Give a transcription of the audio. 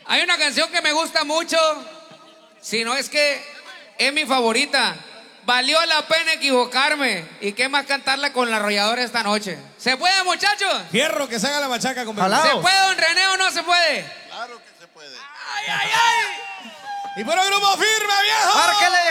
Hay una canción que me gusta mucho, si no es que es mi favorita. Valió la pena equivocarme. ¿Y qué más cantarla con la arrolladora esta noche? ¿Se puede, muchachos? Fierro, que se haga la machaca con ¿Se puede, don René, o no se puede? Claro que se puede. ¡Ay, ay, ay! Y por el grupo firme, viejo. ¡Márquele!